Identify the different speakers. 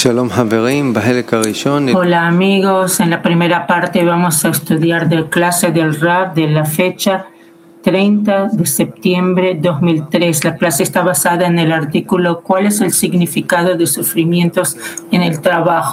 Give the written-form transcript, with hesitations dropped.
Speaker 1: Hola amigos, en la primera parte vamos a estudiar de clase del Rab de la fecha 30 de septiembre 2003. La clase está basada en el artículo ¿Cuál es el significado de sufrimientos en el trabajo?